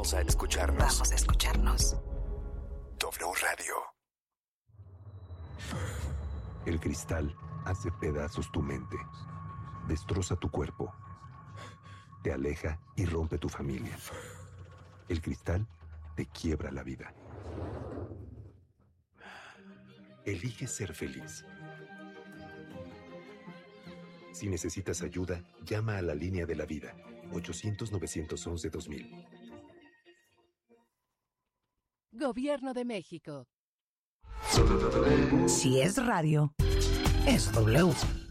Vamos a escucharnos. Vamos a escucharnos. W Radio. El cristal hace pedazos tu mente, destroza tu cuerpo, te aleja y rompe tu familia. El cristal te quiebra la vida. Elige ser feliz. Si necesitas ayuda, llama a la línea de la vida, 800-911-2000. Gobierno de México. Si es radio, es W.